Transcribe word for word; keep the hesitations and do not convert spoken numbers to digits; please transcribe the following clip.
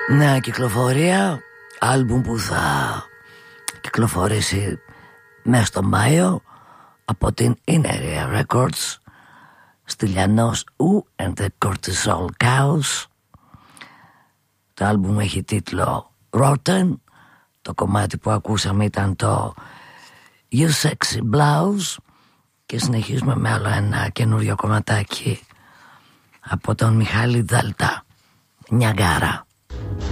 Νέα κυκλοφορία, άλμπουμ που θα κυκλοφορήσει μέσα στο Μάιο από την Ineria Records, Στυλιανός Ου and the Cortisol Cows. Το άλμπουμ έχει τίτλο Rotten. Το κομμάτι που ακούσαμε ήταν το You Sexy Blouse. Και συνεχίζουμε με άλλο ένα καινούριο κομματάκι από τον Μιχάλη Δάλτα, Νιαγκάρα.